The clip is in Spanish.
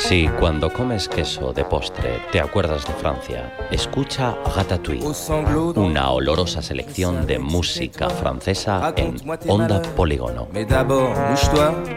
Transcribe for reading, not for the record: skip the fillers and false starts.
Si cuando comes queso de postre te acuerdas de Francia, escucha Ratatouille, una olorosa selección de música francesa en Onda Polígono. Mais d'abord, mouche-toi.